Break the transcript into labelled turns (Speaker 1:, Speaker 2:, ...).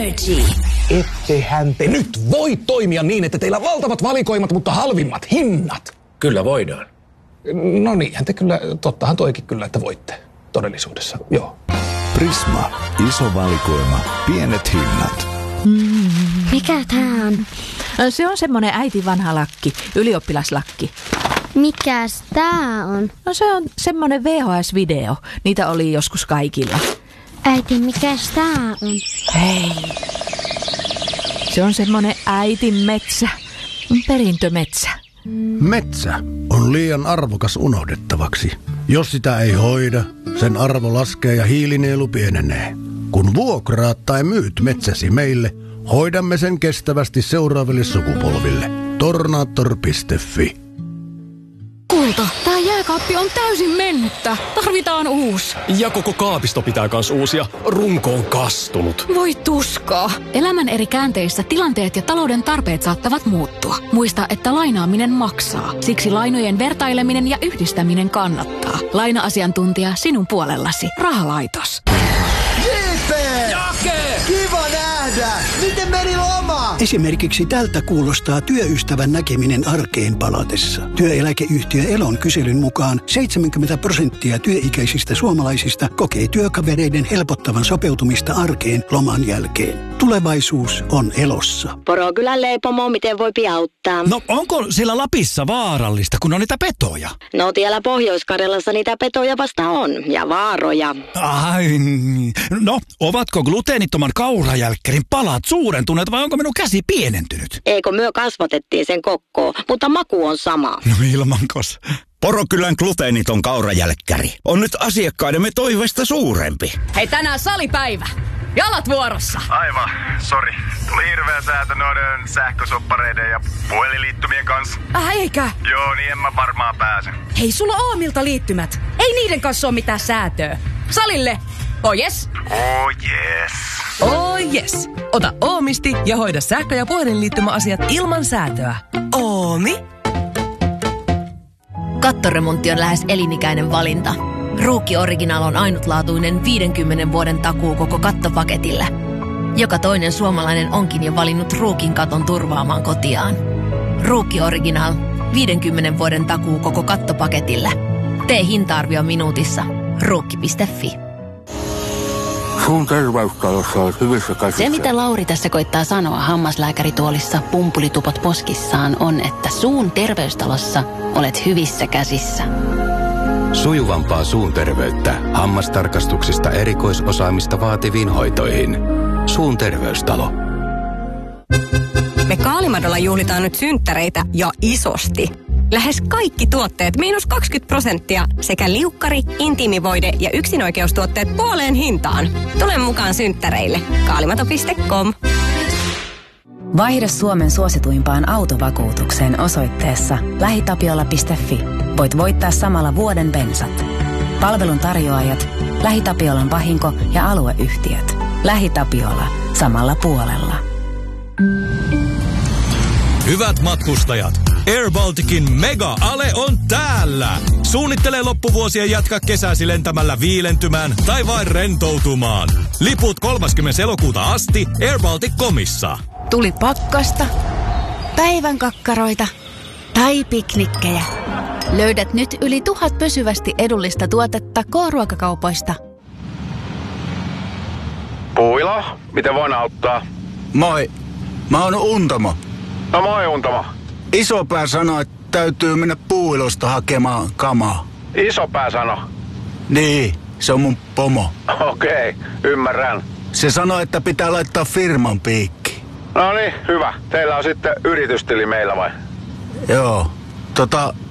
Speaker 1: Energy.
Speaker 2: Ettehän te nyt voi toimia niin, että teillä on valtavat valikoimat, mutta halvimmat hinnat.
Speaker 3: Kyllä voidaan.
Speaker 2: No niinhän te kyllä, tottahan toikin kyllä, että voitte todellisuudessa, joo.
Speaker 4: Prisma, iso valikoima, pienet hinnat.
Speaker 5: Mikä tää on?
Speaker 6: Se on semmonen äiti vanha lakki, ylioppilaslakki.
Speaker 5: Mikäs tää on?
Speaker 6: No se on semmonen VHS-video. Niitä oli joskus kaikilla.
Speaker 5: Äiti, mikäs tää on?
Speaker 6: Hei. Se on semmonen äitin metsä. Perintömetsä.
Speaker 7: Metsä on liian arvokas unohdettavaksi. Jos sitä ei hoida, sen arvo laskee ja hiilinielu pienenee. Kun vuokraat tai myyt metsäsi meille, hoidamme sen kestävästi seuraaville sukupolville. Tornator.fi.
Speaker 1: Kulta, tää jääkaappi on täysin mennyttä. Tarvitaan uusi.
Speaker 3: Ja koko kaapisto pitää kans uusia. Runko on kastunut.
Speaker 1: Voi tuskaa. Elämän eri käänteissä tilanteet ja talouden tarpeet saattavat muuttua. Muista, että lainaaminen maksaa. Siksi lainojen vertaileminen ja yhdistäminen kannattaa. Laina-asiantuntija sinun puolellasi. Rahalaitos.
Speaker 3: Jake!
Speaker 8: Kiva nähdä! Miten meni loma?
Speaker 9: Esimerkiksi tältä kuulostaa työystävän näkeminen arkeen palatessa. Työeläkeyhtiö Elon kyselyn mukaan 70% työikäisistä suomalaisista kokee työkavereiden helpottavan sopeutumista arkeen loman jälkeen. Tulevaisuus on Elossa.
Speaker 10: Porokylän leipomo, miten voi auttaa?
Speaker 11: No onko siellä Lapissa vaarallista, kun on niitä petoja?
Speaker 10: No siellä Pohjois-Karjalassa niitä petoja vasta on, ja vaaroja.
Speaker 11: Ai, no ovatko gluteenittoman kaurajälkkärin palat suurentuneet vai onko minun käsi pienentynyt?
Speaker 10: Eikö myö kasvatettiin sen kokkoon, mutta maku on sama.
Speaker 11: No ilmankos.
Speaker 12: Porokylän gluteeniton kaurajälkkäri on nyt asiakkaidemme toiveesta suurempi.
Speaker 1: Hei, tänään salipäivä. Jalat vuorossa.
Speaker 13: Aivan, sori. Tuli hirveä säätö noiden sähkösoppareiden ja puhelinliittymien kanssa.
Speaker 1: Eikä?
Speaker 13: Joo, niin en mä varmaan pääse.
Speaker 1: Hei, sulla on Oomilta liittymät. Ei niiden kanssa ole mitään säätöä. Salille. Oh yes.
Speaker 13: Oh yes.
Speaker 14: Oh yes. Ota Oomisti ja hoida sähkö- ja puhelinliittymäasiat ilman säätöä. Oomi.
Speaker 15: Kattoremontti on lähes elinikäinen valinta. Ruukki Original on ainutlaatuinen 50 vuoden takuu koko kattopaketille. Joka toinen suomalainen onkin jo valinnut Ruukin katon turvaamaan kotiaan. Ruukki Original, 50 vuoden takuu koko kattopaketille. Tee hinta-arvio minuutissa. Ruukki.fi.
Speaker 16: Suun terveystalossa on hyvissä käsissä.
Speaker 17: Se, mitä Lauri tässä koittaa sanoa hammaslääkärituolissa pumpulitupot poskissaan, on, että suun terveystalossa olet hyvissä käsissä.
Speaker 18: Sujuvampaa suun terveyttä hammastarkastuksista erikoisosaamista vaativiin hoitoihin. Suun terveystalo.
Speaker 19: Me Kaalimadolla juhlitaan nyt synttäreitä ja isosti. Lähes kaikki tuotteet -20% sekä liukkari, intiimivoide ja yksinoikeustuotteet puoleen hintaan. Tule mukaan synttäreille. Kaalimato.com.
Speaker 20: Vaihda Suomen suosituimpaan autovakuutukseen osoitteessa lähitapiola.fi. Voit voittaa samalla vuoden bensat. Palvelun tarjoajat, LähiTapiolan vahinko- ja alueyhtiöt. LähiTapiola. Samalla puolella.
Speaker 21: Hyvät matkustajat, Air Balticin mega-ale on täällä. Suunnittele loppuvuosia jatkaa kesäsi lentämällä viilentymään tai vain rentoutumaan. Liput 30. elokuuta asti airbaltic.comissa.
Speaker 6: Tuli pakkasta, päivän kakkaroita tai piknikkejä. Löydät nyt yli 1000 pysyvästi edullista tuotetta K-ruokakaupoista.
Speaker 13: Puilo, miten voin auttaa?
Speaker 7: Moi, mä oon Untamo.
Speaker 13: No moi Untamo.
Speaker 7: Isopää sanoi, että täytyy mennä Puuilosta hakemaan kamaa.
Speaker 13: Isopää sano?
Speaker 7: Niin, se on mun pomo.
Speaker 13: Okei, ymmärrän.
Speaker 7: Se sanoi, että pitää laittaa firman piikki.
Speaker 13: No niin, hyvä. Teillä on sitten yritystili meillä vai?
Speaker 7: Joo.